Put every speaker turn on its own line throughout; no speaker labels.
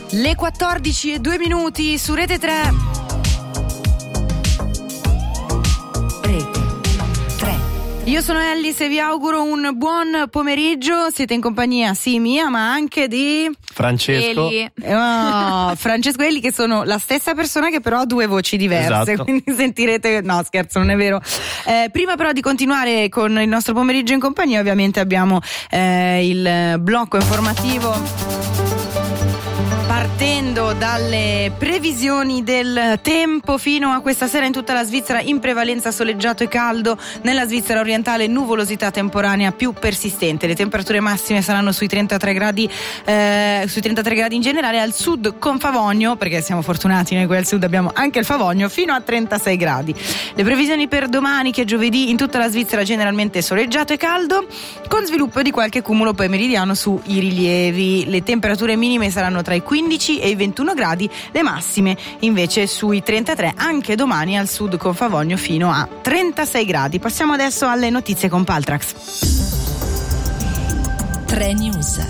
Le 14:02 su Rete 3. Rete 3. Io sono Ellis e vi auguro un buon pomeriggio. Siete in compagnia, sì, mia, ma anche di
Francesco.
Francesco e Eli, che sono la stessa persona che però ha due voci diverse.
Esatto.
Quindi sentirete, no scherzo, non è vero. Prima però di continuare con il nostro pomeriggio in compagnia, ovviamente abbiamo il blocco informativo, partendo dalle previsioni del tempo. Fino a questa sera in tutta la Svizzera in prevalenza soleggiato e caldo, nella Svizzera orientale nuvolosità temporanea più persistente. Le temperature massime saranno sui 33 gradi in generale, al sud con Favogno, perché siamo fortunati noi qui al sud abbiamo anche il Favogno, fino a 36 gradi. Le previsioni per domani, che è giovedì, in tutta la Svizzera generalmente soleggiato e caldo, con sviluppo di qualche cumulo poi meridiano sui rilievi. Le temperature minime saranno tra i 15 e i 21 gradi, le massime invece sui 33 anche domani al sud con Favogno fino a 36 gradi. Passiamo adesso alle notizie con Paltrax.
3 News.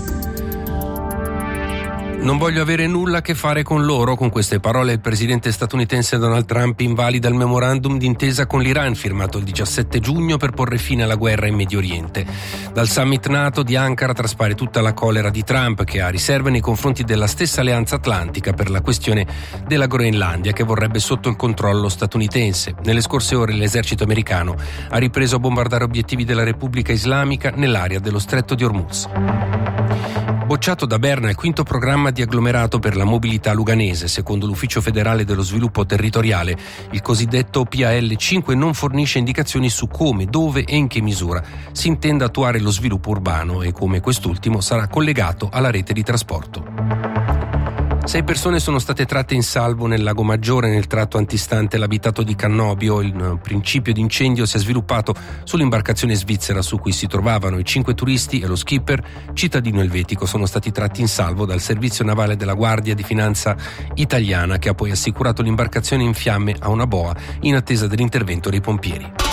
Non voglio avere nulla a che fare con loro. Con queste parole il presidente statunitense Donald Trump invalida il memorandum d'intesa con l'Iran firmato il 17 giugno per porre fine alla guerra in Medio Oriente. Dal summit NATO di Ankara traspare tutta la collera di Trump, che ha riserve nei confronti della stessa alleanza atlantica per la questione della Groenlandia, che vorrebbe sotto il controllo statunitense. Nelle scorse ore l'esercito americano ha ripreso a bombardare obiettivi della Repubblica Islamica nell'area dello Stretto di Hormuz. Bocciato da Berna il quinto programma di agglomerato per la mobilità luganese. Secondo l'Ufficio federale dello sviluppo territoriale, il cosiddetto PAL5 non fornisce indicazioni su come, dove e in che misura si intenda attuare lo sviluppo urbano e come quest'ultimo sarà collegato alla rete di trasporto. 6 persone sono state tratte in salvo nel Lago Maggiore, nel tratto antistante l'abitato di Cannobio. Il principio di incendio si è sviluppato sull'imbarcazione svizzera su cui si trovavano. I 5 turisti e lo skipper, cittadino elvetico, sono stati tratti in salvo dal servizio navale della Guardia di Finanza italiana, che ha poi assicurato l'imbarcazione in fiamme a una boa in attesa dell'intervento dei pompieri.